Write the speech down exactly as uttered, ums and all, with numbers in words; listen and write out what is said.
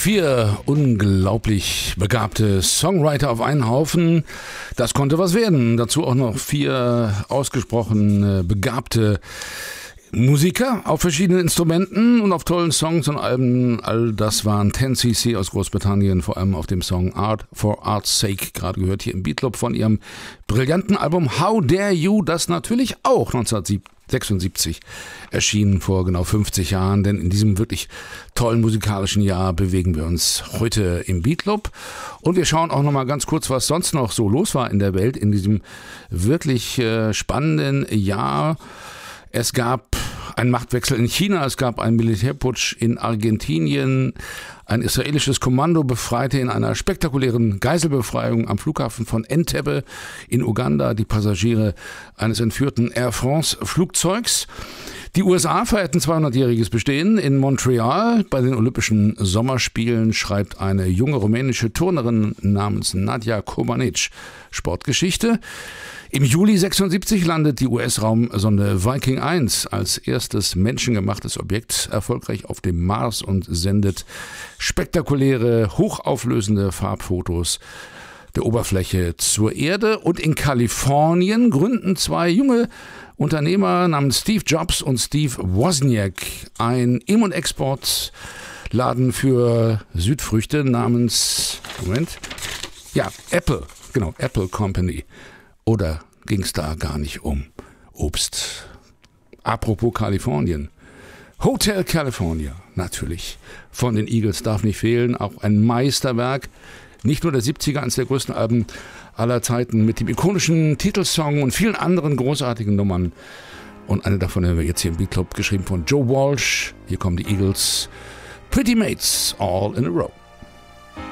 Vier unglaublich begabte Songwriter auf einen Haufen. Das konnte was werden. Dazu auch noch vier ausgesprochen begabte Musiker auf verschiedenen Instrumenten und auf tollen Songs und Alben. All das waren ten C C aus Großbritannien, vor allem auf dem Song Art for Art's Sake, gerade gehört hier im Beatclub von ihrem brillanten Album How Dare You, das natürlich auch neunzehnhundertsechsundsiebzig erschien, vor genau fünfzig Jahren, denn in diesem wirklich tollen musikalischen Jahr bewegen wir uns heute im Beatclub und wir schauen auch noch mal ganz kurz, was sonst noch so los war in der Welt in diesem wirklich äh, spannenden Jahr. Es gab einen Machtwechsel in China, es gab einen Militärputsch in Argentinien, ein israelisches Kommando befreite in einer spektakulären Geiselbefreiung am Flughafen von Entebbe in Uganda die Passagiere eines entführten Air France Flugzeugs. Die U S A feierten zweihundertjähriges Bestehen in Montreal. Bei den Olympischen Sommerspielen schreibt eine junge rumänische Turnerin namens Nadja Comanic Sportgeschichte. Im Juli sechsundsiebzig landet die U S-Raumsonde Viking eins als erstes menschengemachtes Objekt erfolgreich auf dem Mars und sendet spektakuläre, hochauflösende Farbfotos der Oberfläche zur Erde. Und in Kalifornien gründen zwei junge Unternehmer namens Steve Jobs und Steve Wozniak ein Im- und Exportladen für Südfrüchte namens, Moment, ja, Apple, genau, Apple Company. Oder ging es da gar nicht um Obst? Apropos Kalifornien. Hotel California, natürlich. Von den Eagles darf nicht fehlen. Auch ein Meisterwerk. Nicht nur der siebziger, eines der größten Alben aller Zeiten mit dem ikonischen Titelsong und vielen anderen großartigen Nummern. Und eine davon haben wir jetzt hier im Beatclub, geschrieben von Joe Walsh. Hier kommen die Eagles. Pretty Mates, all in a row.